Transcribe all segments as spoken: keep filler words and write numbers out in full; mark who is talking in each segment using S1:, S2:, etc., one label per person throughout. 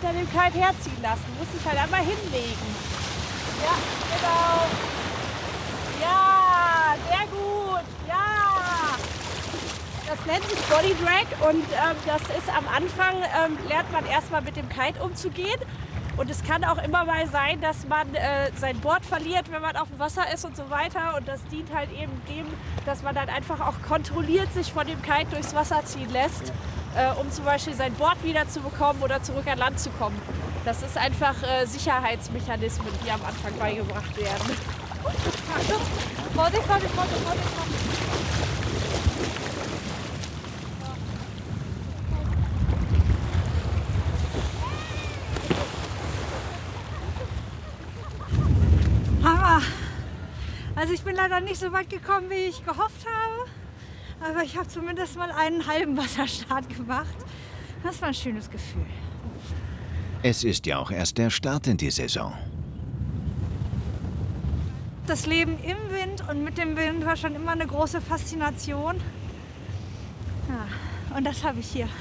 S1: hinter dem Kite herziehen lassen. Du musst dich halt einmal hinlegen. Ja, genau. Ja, sehr gut. Ja. Das nennt sich Body Drag und ähm, das ist am Anfang, ähm, lernt man erstmal mit dem Kite umzugehen. Und es kann auch immer mal sein, dass man äh, sein Board verliert, wenn man auf dem Wasser ist und so weiter. Und das dient halt eben dem, dass man dann einfach auch kontrolliert sich von dem Kite durchs Wasser ziehen lässt, äh, um zum Beispiel sein Board wieder zu bekommen oder zurück an Land zu kommen. Das ist einfach äh, Sicherheitsmechanismen, die am Anfang beigebracht werden. Vorsicht, Vorsicht, Vorsicht, Vorsicht, Vorsicht.
S2: Hammer! Also ich bin leider nicht so weit gekommen, wie ich gehofft habe. Aber ich habe zumindest mal einen halben Wasserstart gemacht. Das war ein schönes Gefühl.
S3: Es ist ja auch erst der Start in die Saison.
S2: Das Leben im Wind und mit dem Wind war schon immer eine große Faszination. Ja, und das habe ich hier.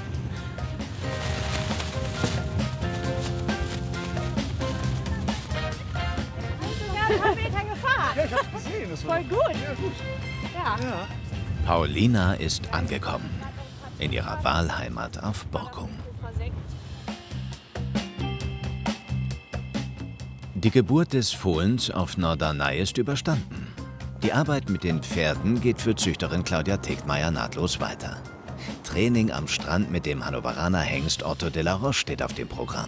S1: ein paar Meter gefahren.
S4: Ja, ich hab's gesehen. Das war
S1: Voll gut.
S4: Ja, gut.
S1: Ja.
S4: Ja.
S3: Paulina ist angekommen. In ihrer Wahlheimat auf Borkum. Die Geburt des Fohlens auf Norderney ist überstanden. Die Arbeit mit den Pferden geht für Züchterin Claudia Tegtmeier nahtlos weiter. Training am Strand mit dem Hannoveraner Hengst Otto de la Roche steht auf dem Programm.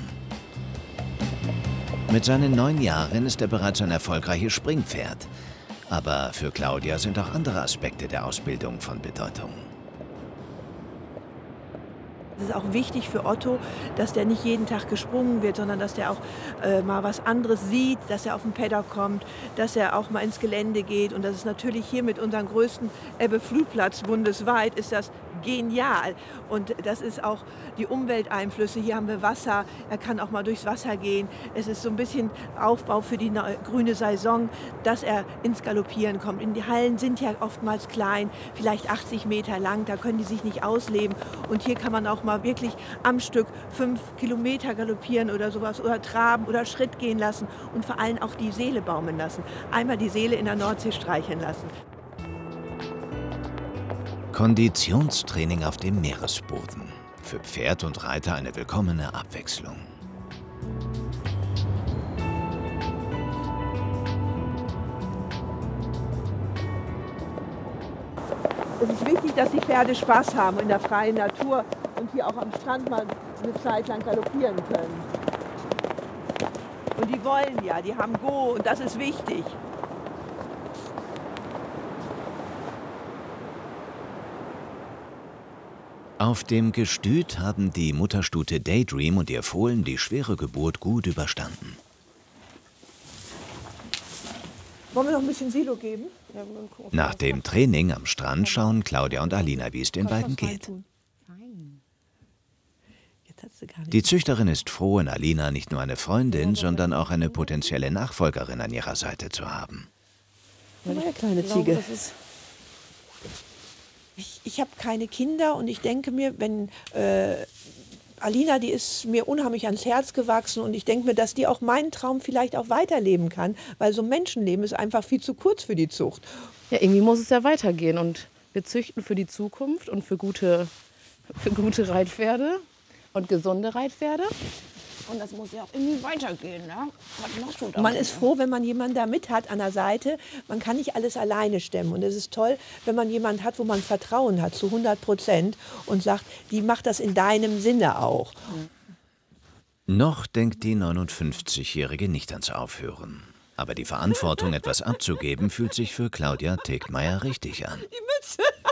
S3: Mit seinen neun Jahren ist er bereits ein erfolgreiches Springpferd. Aber für Claudia sind auch andere Aspekte der Ausbildung von Bedeutung.
S5: Es ist auch wichtig für Otto, dass der nicht jeden Tag gesprungen wird, sondern dass der auch äh, mal was anderes sieht, dass er auf den Paddock kommt, dass er auch mal ins Gelände geht. Und das ist natürlich hier mit unserem größten Ebbe-Flugplatz bundesweit ist das genial. Und das ist auch die Umwelteinflüsse. Hier haben wir Wasser, er kann auch mal durchs Wasser gehen. Es ist so ein bisschen Aufbau für die grüne Saison, dass er ins Galoppieren kommt. Die Hallen sind ja oftmals klein, vielleicht achtzig Meter lang, da können die sich nicht ausleben. Und hier kann man auch mal wirklich am Stück fünf Kilometer galoppieren oder sowas oder traben oder Schritt gehen lassen und vor allem auch die Seele baumeln lassen. Einmal die Seele in der Nordsee streicheln lassen.
S3: Konditionstraining auf dem Meeresboden. Für Pferd und Reiter eine willkommene Abwechslung.
S5: Es ist wichtig, dass die Pferde Spaß haben in der freien Natur und hier auch am Strand mal eine Zeit lang galoppieren können. Und die wollen ja, die haben Go und das ist wichtig.
S3: Auf dem Gestüt haben die Mutterstute Daydream und ihr Fohlen die schwere Geburt gut überstanden.
S5: Wollen wir noch ein bisschen Silo geben?
S3: Nach dem Training am Strand schauen Claudia und Alina, wie es den beiden geht. Die Züchterin ist froh, in Alina nicht nur eine Freundin, sondern auch eine potenzielle Nachfolgerin an ihrer Seite zu haben.
S5: Eine kleine Ziege. Ich, ich habe keine Kinder und ich denke mir, wenn äh, Alina, die ist mir unheimlich ans Herz gewachsen und ich denke mir, dass die auch meinen Traum vielleicht auch weiterleben kann, weil so ein Menschenleben ist einfach viel zu kurz für die Zucht.
S6: Ja, irgendwie muss es ja weitergehen und wir züchten für die Zukunft und für gute, für gute Reitpferde und gesunde Reitpferde. Und das muss ja auch irgendwie weitergehen. Ne? Was machst du da?
S5: Man ist froh, wenn man jemanden da mit hat an der Seite. Man kann nicht alles alleine stemmen. Und es ist toll, wenn man jemanden hat, wo man Vertrauen hat zu hundert Prozent und sagt, die macht das in deinem Sinne auch.
S3: Noch denkt die neunundfünfzigjährige nicht ans Aufhören. Aber die Verantwortung, etwas abzugeben, fühlt sich für Claudia Tegtmeier richtig an.
S5: Die Mütze!